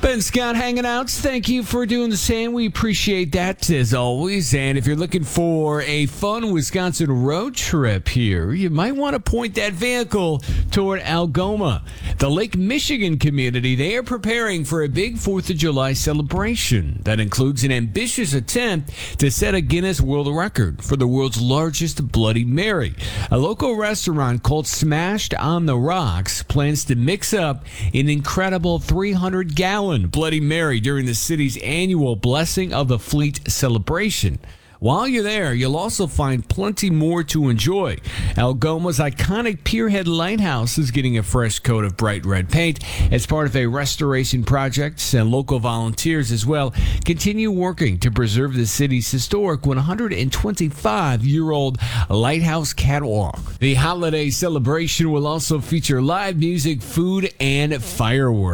Ben Scott hanging out. Thank you for doing the same. We appreciate that as always. And if you're looking for a fun Wisconsin road trip here, you might want to point that vehicle toward Algoma. The Lake Michigan community, they are preparing for a big 4th of July celebration that includes an ambitious attempt to set a Guinness World Record for the world's largest Bloody Mary. A local restaurant called Smashed on the Rocks plans to mix up an incredible 300-gallon Bloody Mary during the city's annual Blessing of the Fleet celebration. While you're there, you'll also find plenty more to enjoy. Algoma's iconic Pierhead Lighthouse is getting a fresh coat of bright red paint as part of a restoration project, and local volunteers as well continue working to preserve the city's historic 125-year-old lighthouse catwalk. The holiday celebration will also feature live music, food, and fireworks.